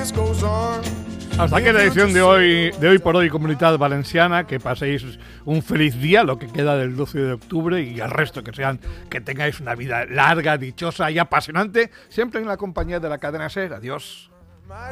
Hasta aquí la edición de hoy por hoy, Comunitat Valenciana. Que paséis un feliz día, lo que queda del 12 de octubre, y el resto que tengáis una vida larga, dichosa y apasionante, siempre en la compañía de la cadena SER. Adiós.